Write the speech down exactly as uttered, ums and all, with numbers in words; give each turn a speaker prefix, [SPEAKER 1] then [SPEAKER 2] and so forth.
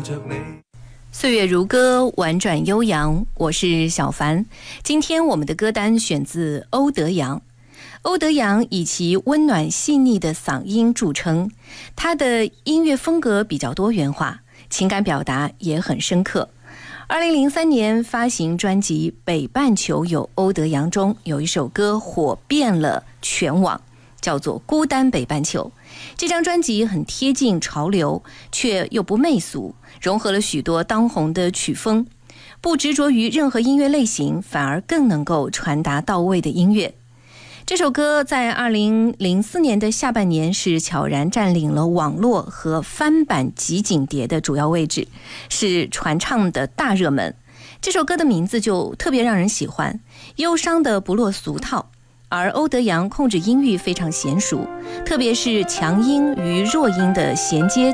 [SPEAKER 1] 着你。
[SPEAKER 2] 岁月如歌，婉转悠扬，我是小凡。今天我们的歌单选自欧德阳。欧德阳以其温暖细腻的嗓音著称，他的音乐风格比较多元化，情感表达也很深刻。二零零三年发行专辑《北半球有欧德阳》中有一首歌火遍了全网，叫做《孤单北半球》。这张专辑很贴近潮流，却又不媚俗，融合了许多当红的曲风，不执着于任何音乐类型，反而更能够传达到位的音乐。这首歌在二零零四年的下半年是悄然占领了网络和翻版集锦碟的主要位置，是传唱的大热门。这首歌的名字就特别让人喜欢，忧伤的不落俗套。而欧德阳控制音域非常娴熟，特别是强音与弱音的衔接